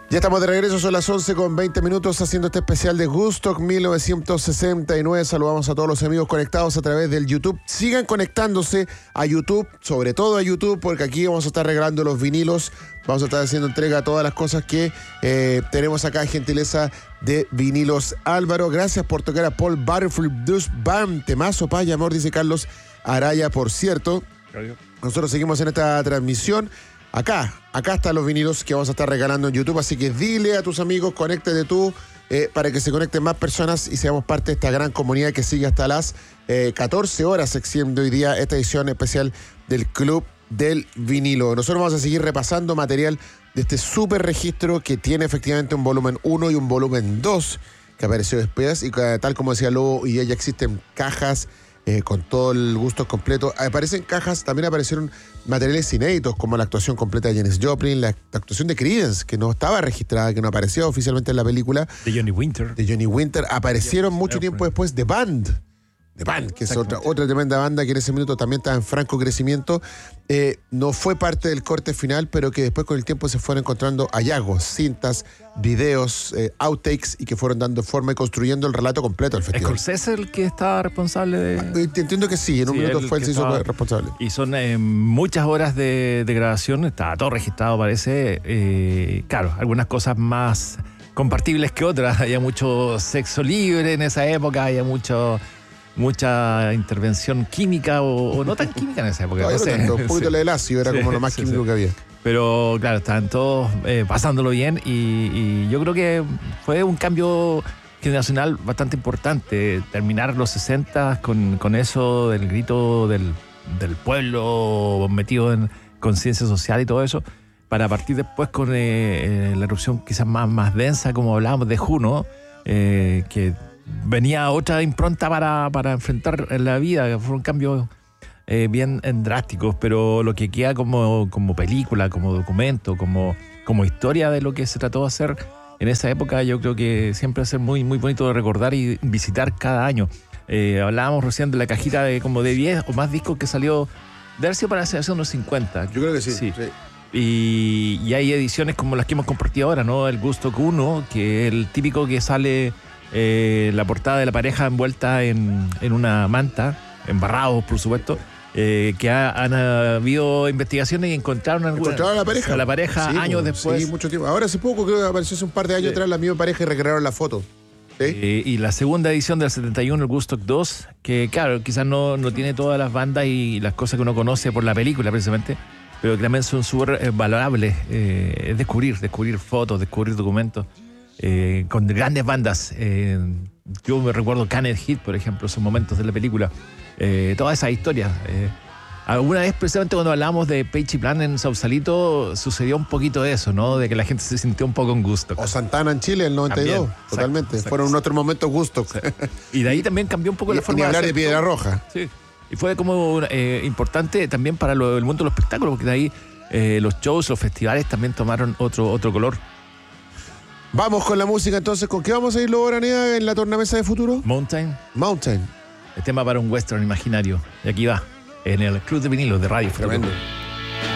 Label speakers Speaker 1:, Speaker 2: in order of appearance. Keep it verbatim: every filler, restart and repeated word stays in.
Speaker 1: Ya estamos de regreso, son las once con veinte minutos haciendo este especial de Woodstock mil novecientos sesenta y nueve. Saludamos a todos los amigos conectados a través del YouTube. Sigan conectándose a YouTube, sobre todo a YouTube, porque aquí vamos a estar regalando los vinilos. Vamos a estar haciendo entrega a todas las cosas que eh, tenemos acá, gentileza de Vinilos Álvaro. Gracias por tocar a Paul Butterfield Blues Band. Temazo, paya, amor, dice Carlos Araya, por cierto. Nosotros seguimos en esta transmisión. Acá, acá están los vinilos que vamos a estar regalando en YouTube, así que dile a tus amigos, conéctate tú, eh, para que se conecten más personas y seamos parte de esta gran comunidad que sigue hasta las eh, catorce horas, exhibiendo hoy día esta edición especial del Club del Vinilo. Nosotros vamos a seguir repasando material de este súper registro que tiene efectivamente un volumen uno y un volumen dos que apareció después, y que, tal como decía Lobo, y ya existen cajas Eh, con todo el gusto completo. Aparecen cajas, también aparecieron materiales inéditos, como la actuación completa de Janis Joplin, la, la actuación de Creedence, que no estaba registrada, que no aparecía oficialmente en la película.
Speaker 2: De Johnny Winter.
Speaker 1: De Johnny Winter. Aparecieron mucho tiempo después The Band. The Band, que es otra, otra tremenda banda que en ese minuto también estaba en franco crecimiento. Eh, no fue parte del corte final, pero que después con el tiempo se fueron encontrando hallazgos, cintas, videos, eh, outtakes, y que fueron dando forma y construyendo el relato completo del festival.
Speaker 2: ¿Es Scorsese el que estaba responsable de...?
Speaker 1: Ah, entiendo que sí, en un
Speaker 2: sí,
Speaker 1: minuto
Speaker 2: él
Speaker 1: fue el que se hizo
Speaker 2: estaba...
Speaker 1: responsable.
Speaker 2: Y son eh, muchas horas de, de grabación, estaba todo registrado, parece. Eh, claro, algunas cosas más compartibles que otras. Había mucho sexo libre en esa época, había mucho... mucha intervención química o, o no tan química en esa época.
Speaker 1: No,
Speaker 2: no sé.
Speaker 1: tanto, un poquito sí. El ácido era sí, como lo más sí, químico sí. que había.
Speaker 2: Pero claro, estaban todos eh, pasándolo bien y, y yo creo que fue un cambio generacional bastante importante. Terminar los sesenta con, con eso del grito del, del pueblo metido en conciencia social y todo eso, para partir después con eh, eh, la erupción quizás más, más densa, como hablábamos de Juno, eh, que venía otra impronta para, para enfrentar la vida. Fueron cambios eh, bien drásticos, pero lo que queda como, como película, como documento, como, como historia de lo que se trató de hacer en esa época, yo creo que siempre va a ser muy, muy bonito de recordar y visitar cada año. Eh, hablábamos recién de la cajita de como de diez o más discos que salió de haber sido para hace unos cincuenta.
Speaker 1: Yo creo que sí.
Speaker 2: sí.
Speaker 1: sí.
Speaker 2: Y, y hay ediciones como las que hemos compartido ahora, ¿no? El Woodstock uno, que es el típico que sale... Eh, la portada de la pareja envuelta en, en una manta, embarrados por supuesto, eh, que ha, han habido investigaciones y encontraron, alguna,
Speaker 1: encontraron a la pareja,
Speaker 2: a la pareja
Speaker 1: sí,
Speaker 2: años después.
Speaker 1: Sí, mucho tiempo. Ahora hace poco, creo que apareció hace un par de años sí. atrás la misma pareja y recrearon la foto. ¿Sí?
Speaker 2: Eh, y la segunda edición del setenta y uno, el Woodstock dos, que claro, quizás no, no tiene todas las bandas y las cosas que uno conoce por la película precisamente, pero que también son súper eh, valorables. Eh, es descubrir, descubrir fotos, descubrir documentos. Eh, con grandes bandas. Eh, yo me recuerdo Canned Heat, por ejemplo, esos momentos de la película. Eh, todas esas historias. Eh, alguna vez, precisamente cuando hablamos de Page y Plan en Sausalito, sucedió un poquito de eso, ¿no? De que la gente se sintió un poco en gusto.
Speaker 1: O Santana en Chile, en el noventa y dos. También, totalmente. Exacto, exacto. Fueron otros momentos gustos. Sí.
Speaker 2: Y de ahí también cambió un poco
Speaker 1: y,
Speaker 2: la forma
Speaker 1: ni hablar
Speaker 2: de,
Speaker 1: de Piedra Roja.
Speaker 2: Sí. Y fue como eh, importante también para lo, el mundo de los espectáculos, porque de ahí eh, los shows, los festivales también tomaron otro, otro color.
Speaker 1: Vamos con la música entonces. ¿Con qué vamos a ir, Lobo Araneda, en la tornamesa de futuro?
Speaker 2: Mountain.
Speaker 1: Mountain.
Speaker 2: El tema para un western imaginario. Y aquí va, en el Club de Vinilo de Radio.
Speaker 1: Tremendo.